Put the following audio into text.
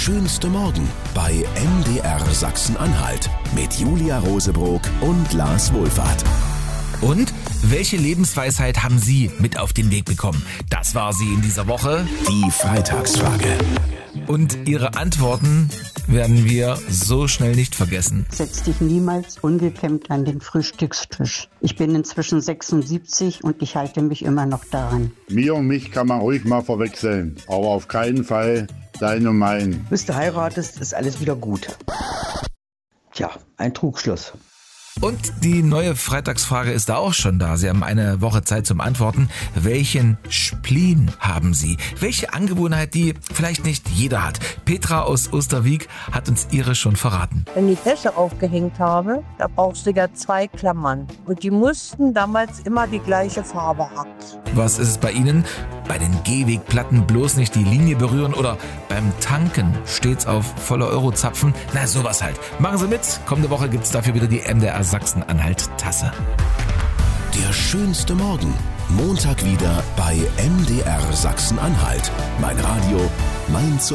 schönste Morgen bei MDR Sachsen-Anhalt mit Julia Rosebrock und Lars Wohlfahrt. Und welche Lebensweisheit haben Sie mit auf den Weg bekommen? Das war sie in dieser Woche. Die Freitagsfrage. Und Ihre Antworten werden wir so schnell nicht vergessen. Setz dich niemals ungekämmt an den Frühstückstisch. Ich bin inzwischen 76 und ich halte mich immer noch daran. Mir und mich kann man ruhig mal verwechseln, aber auf keinen Fall dein und mein. Bis du heiratest, ist alles wieder gut. Tja, ein Trugschluss. Und die neue Freitagsfrage ist da auch schon da. Sie haben eine Woche Zeit zum Antworten. Welchen Spleen haben Sie? Welche Angewohnheit, die vielleicht nicht jeder hat? Petra aus Osterwieck hat uns ihre schon verraten. Wenn ich Wäsche aufgehängt habe, da brauchst du ja 2 Klammern. Und die mussten damals immer die gleiche Farbe haben. Was ist es bei Ihnen? Bei den Gehwegplatten bloß nicht die Linie berühren oder beim Tanken stets auf volle Euro zapfen? Na, sowas halt. Machen Sie mit. Kommende Woche gibt's dafür wieder die MDR Sachsen-Anhalt-Tasse. Der schönste Morgen. Montag wieder bei MDR Sachsen-Anhalt. Mein Radio, mein Zuhause.